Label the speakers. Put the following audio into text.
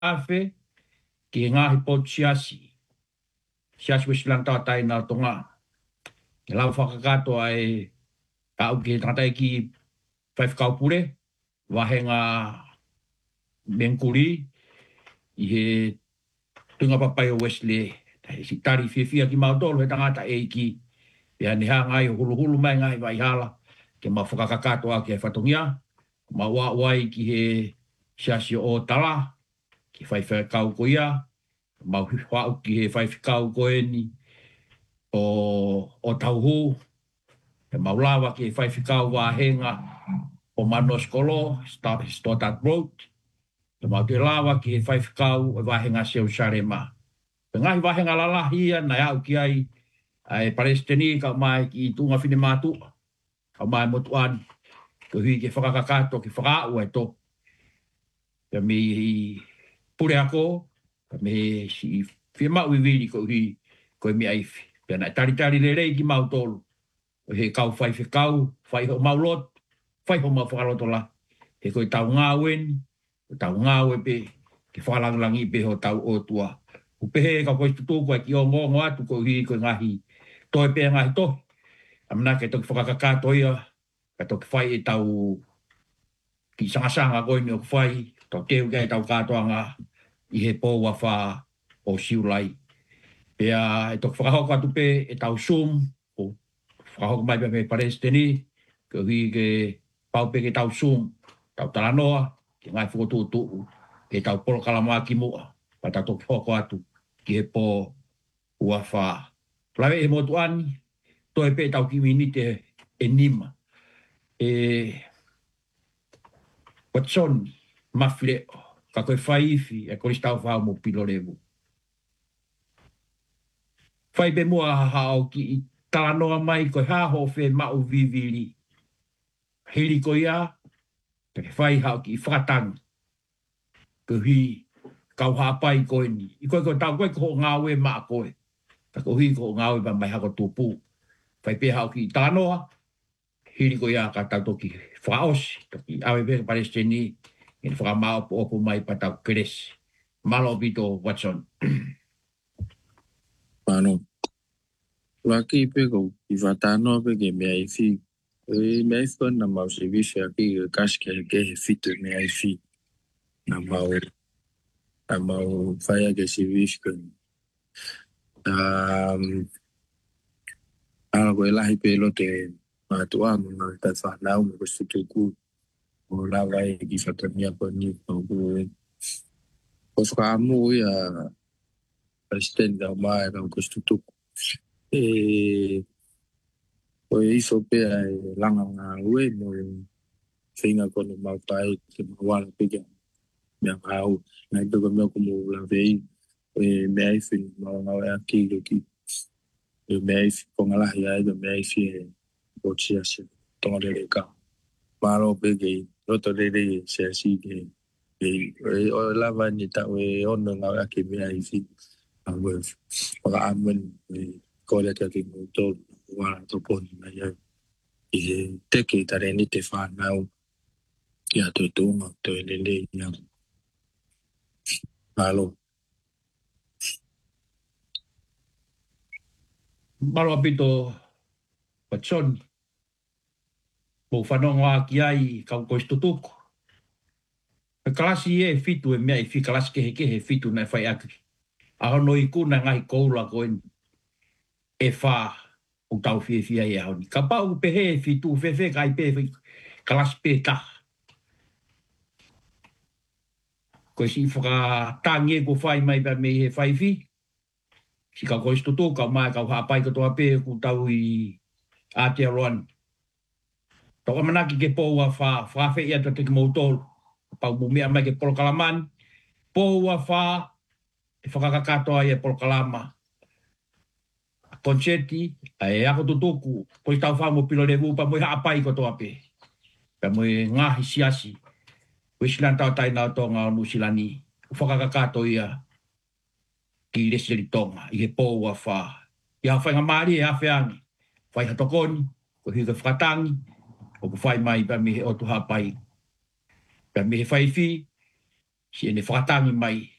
Speaker 1: afe ki ngahi pot siasi wisilang tau tai na tonga ke lau whakakato ai au ki tangatai ki whaifkaupure wahenga Benkuri i he tunga papai o Wesley si tari whiwhia ki mautolo he tangata e ki pia ni hanga i hulu mai ngai vai hala ke ma whakakato a ki e whatongia ma wai ki he siasi o tala ki whaifkau ko ia ma whau ki he whaifkau ko e ni o tauhu e maulawa ki e whaifkau wahenga o Manoskolo Stoddard Road te mau te lawa ki he whaifkau e wahenga Seu Sarema. Pe ngahi wahenga lalahia na au ki ai Palestini ka mai ki tunga whine mātu. Ka mai motuan ko hui ke whakakakato ki whakau e to. Pe mi pure ako, pe mi si whima uiwiri ko hui ko mi aifi. Pe na tari le rei ki mau tolu. He kau whaifkau, whaiho maulot, whaiho mau whakalotola. He koe tau ngāwen, tau ngāwe pe, ke whalangi pe ho tau o tua. Upehe ka koe tutuku ki o ngongo atu ko hi ko ngahi. Toi pe ngahi to. Amana ke toki whakakakato ia, ka toki whai e tau ki sangasanga koe ni o whai, tau teu kai tau katoanga i he pōua wha o siulai. Pea e toki whakahoka atu pe e tau sum, o whakahoka mai pe Palestini, ko hi ke paupe ke tau sum, tau talanoa, ke ngai whukotutu, ke tau polokalama ki mua, pa tau toki hoko atu, ki he pō ua wha. Plawe e motuani, to e pe tau ki minite e nima. Watson, mafile, ka koe whaifi, e kore stau whao mo pilo revu. Whai pe mua hao ki i talanoa mai koe haho whe mau viviri. Hiri ko ia, pe whai hao ki i whakatangi. Ko hi, kau hapai koe ni. I koe koe tau koe ko ngāwe maa koe. Ka ko hi ko ngāwe pa mai hako tūpū. Whai pe hao ki i talanoa, hiri ko ia ka tau toki whaosi, toki awe pe Palestini, e whakamao po opo mai pa tau keresi. Malo pito Watson.
Speaker 2: Mano. Laki pe ko i whatano pe ke mea i fi. Mea i whan na mau se visi a ki kaske ke he fitu mea i fi. Na mau whaia ke se visi ke. Ala koe lahi pe lo te mātua mga ta whanau mo kostu tuku. O lawa e ki whatania po ni po kue. Ko whakaamu i a Palestine ka mai ka kostu tuku. O iso pe ai langa ngā ue mo whinga kono mau pai te mawala pika mea ngāu. Ngai peka mea kumu la vei mea iwi mau ngau e aki ki mea iwi pongalahi ai ka mea iwi e botia se tonga rere ka. Maro peke i roto rere se asi ke o lava ni tau e ono ngau e aki mea iwi waka amen kore te ki mutolu wala toponi mai ai. I he teke tare ni te whanau ki a toi tōnga, toi lele i a halo.
Speaker 1: Malo apito Watson. Mo whanonga ki ai kau koe stutuku. Pe kalasi e fitu e mea i fi kalasi kehe fitu na whai aki. Ahono i kuna ngai koula koen e wha o tau whia e ahoni. Ka pau pehe fitu whewhe kai pehe kalasi pe taha. Koe si whakatangi e ko whai mai pa me he whaiwhi. Si ka koe stutu ka mai ka hapai ka toa pe ku tau i Aotearoa. Tau amanaki ke pōua whawhi ia ta te ki mautolu. Pau mumia mai ke Polokalaman. Pōua wha e whakakakatoa i e Polokalama. Konseti, e ako tutuku, koe tau whamo pilo revu, pa mui haapai ko toa pe. Pa mui ngahi siasi. Wisilan tau tai nao tonga o Nusilani. Whakakakato ia ki reseri tonga, i he pōua wha. Ia whainga maari e hawhiangi. Whai hatokoni, ko higa whakatangi, o ku whai mai pa mi he otu hapai. Pa mi he whaiwhi, si ene whakatangi mai